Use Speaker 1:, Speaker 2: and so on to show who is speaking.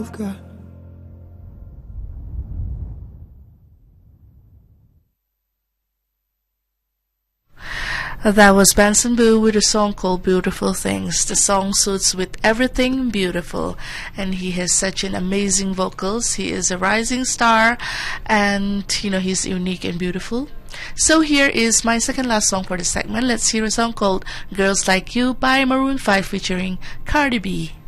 Speaker 1: God.
Speaker 2: That was Benson Boo with a song called Beautiful Things. The song suits with everything beautiful, and he has such an amazing vocals. He is a rising star, and he's unique and beautiful. So here is my second last song for the segment. Let's hear a song called Girls Like You by Maroon 5 featuring Cardi B.